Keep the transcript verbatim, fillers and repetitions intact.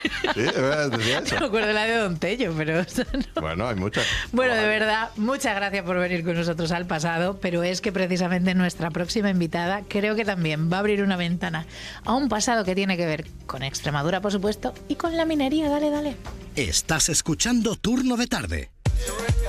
Sí, es verdad, decía eso. No me acuerdo la de Don Tello, pero... eso no. Bueno, hay muchas. Bueno, de verdad, muchas gracias por venir con nosotros al pasado, pero es que precisamente nuestra próxima invitada creo que también va a abrir una ventana a un pasado que tiene que ver con Extremadura, por supuesto, y con la minería. Dale, dale. Estás escuchando Turno de Tarde.